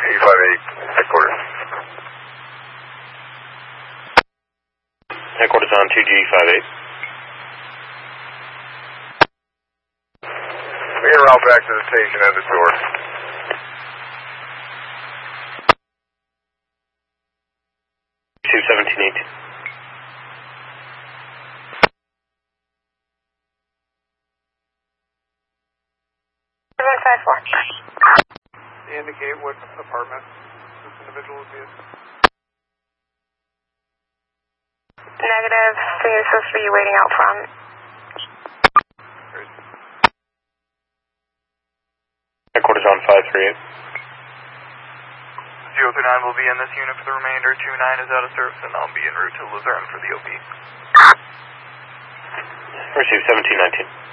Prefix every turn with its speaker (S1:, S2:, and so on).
S1: 2G58, headquarters.
S2: Headquarters on 2G58.
S1: We en route back to the station at the door.
S2: Two 1718.
S1: Indicate what apartment this individual is in.
S3: Negative. So you're supposed to be waiting out front.
S2: Headquarters on 538.
S4: 039 will be in this unit for the remainder. 29 is out of service and I'll be en route to Luzerne for the OP.
S2: Receive 1719.